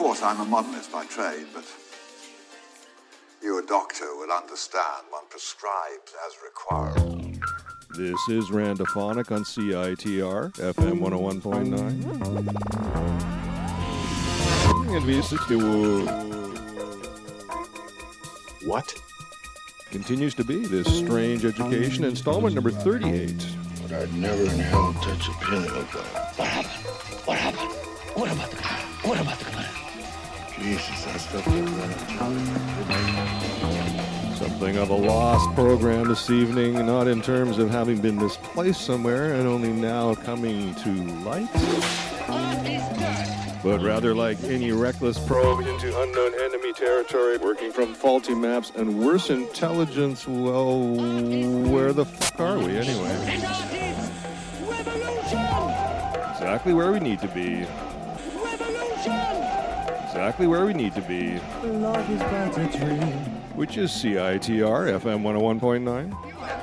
course, I'm a modernist by trade, but you, a doctor, will understand one prescribes as required. This is Randophonic on CITR, FM 101.9. And V60 What? continues to be this Strange Education, installment number 38. But I'd never in hell touch a penny of that. What happened? What happened? What about the clan? What about the clan? Jesus, that stuff is Something of a lost program this evening, not in terms of having been misplaced somewhere and only now coming to light, but rather like any reckless probe into unknown enemy territory, working from faulty maps and worse intelligence. Well, where the fuck are we anyway? Exactly where we need to be. Exactly where we need to be. Life is but a dream. Which is CITR, FM 101.9.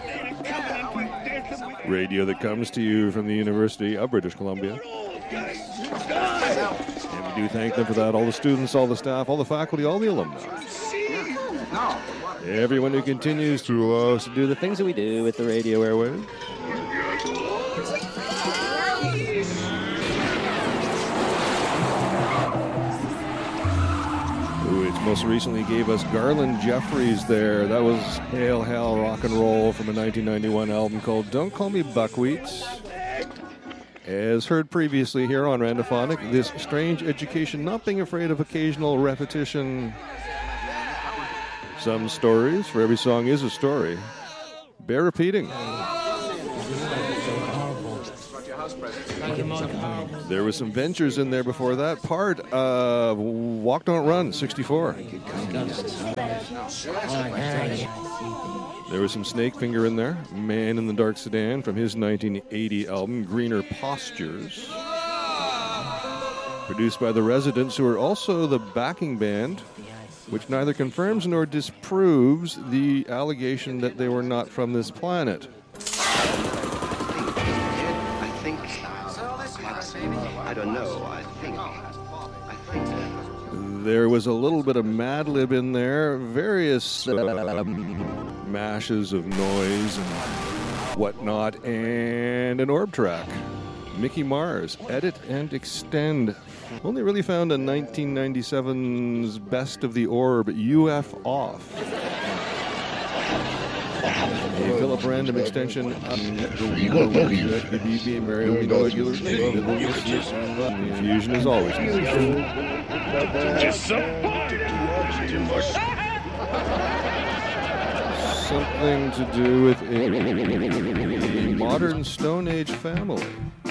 Radio that comes to you from the University of British Columbia. And we do thank them for that. All the students, all the staff, all the faculty, all the alumni. Everyone who continues to do the things that we do with the radio airwaves. Which most recently gave us Garland Jeffries there. That was Hail Hail Rock and Roll from a 1991 album called Don't Call Me Buckwheat. As heard previously here on Randophonic, this Strange Education, not being afraid of occasional repetition. Some stories, for every song is a story. Bear repeating. There was some ventures in there before that. Part of Walk Don't Run, 64. There was some Snakefinger in there. Man in the Dark Sedan from his 1980 album, Greener Postures. Produced by the Residents, who are also the backing band, which neither confirms nor disproves the allegation that they were not from this planet. I don't know. I think. There was a little bit of Mad Lib in there, various mashes of noise and whatnot, and an Orb track. Mickey Mars, Edit and Extend. Only really found on 1997's Best of the Orb, UF Off. A Philip Random extension of the BB Mario Regular. Fusion is always something to do with a modern Stone Age family.